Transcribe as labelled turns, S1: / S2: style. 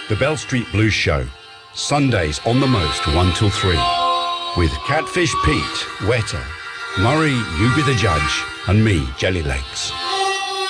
S1: The Bell Street Blues Show, Sundays on the most 1 till 3. With Catfish Pete, Weta, Murray, you be the judge, and me, Jelly Legs.